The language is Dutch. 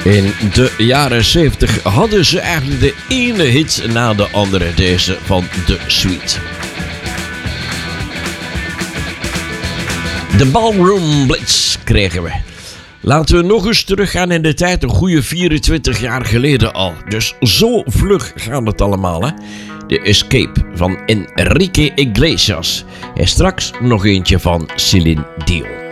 In de jaren 70 hadden ze eigenlijk de ene hit na de andere, deze van The Sweet. De Ballroom Blitz kregen we. Laten we nog eens teruggaan in de tijd, een goede 24 jaar geleden al. Dus zo vlug gaat het allemaal, hè. The Escape van Enrique Iglesias. En straks nog eentje van Celine Dion.